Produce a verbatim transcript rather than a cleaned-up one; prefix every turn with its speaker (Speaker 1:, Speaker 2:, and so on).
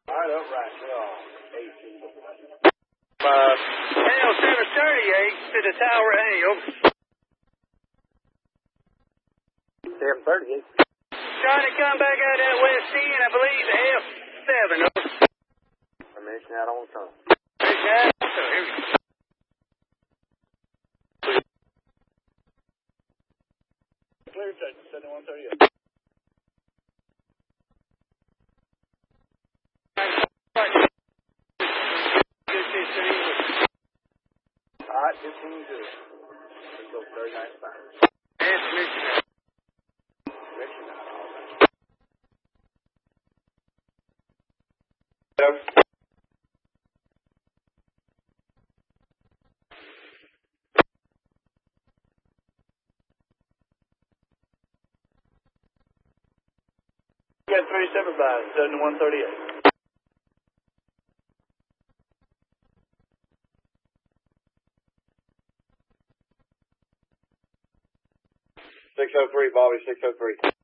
Speaker 1: All right, upright. Oh, eighteen.
Speaker 2: Uh, Hale seven thirty-eight to the tower, Hale.
Speaker 1: seven thirty-eight.
Speaker 2: Trying to come back out that west end, I believe, F seven.
Speaker 1: Permission out on the phone.
Speaker 2: Permission out. So here we go.
Speaker 1: Clear station, seventy-one thirty-eight. All right, fifteen good. Let's go thirty-nine five.
Speaker 2: Yes, Michigan.
Speaker 1: Permission out all right. You got three seven five, seventy-one thirty-eight. six oh three, Bobby, six oh three.